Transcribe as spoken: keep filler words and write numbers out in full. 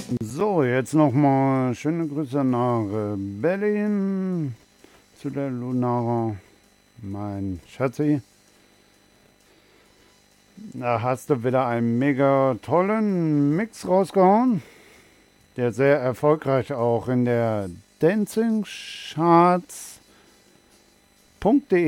So, jetzt nochmal schöne Grüße nach äh, Berlin zu der Lunara, mein Schatzi. Da hast du wieder einen mega tollen Mix rausgehauen, der sehr erfolgreich auch in der Dancing Charts.